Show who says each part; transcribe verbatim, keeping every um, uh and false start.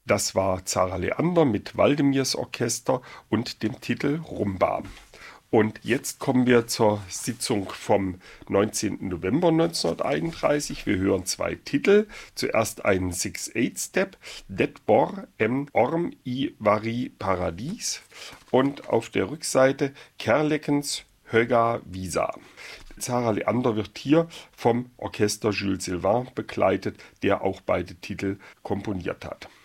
Speaker 1: Das war Zara Leander mit Waldemirs Orchester und dem Titel Rumba. Und jetzt kommen wir zur Sitzung vom neunzehnten November neunzehnhunderteinunddreißig. Wir hören zwei Titel. Zuerst einen Six-Eight-Step, Det bor en orm i vari paradis. Und auf der Rückseite Kärlekens höga visa. Zara Leander wird hier vom Orchester Jules Sylvain begleitet, der auch beide Titel komponiert hat.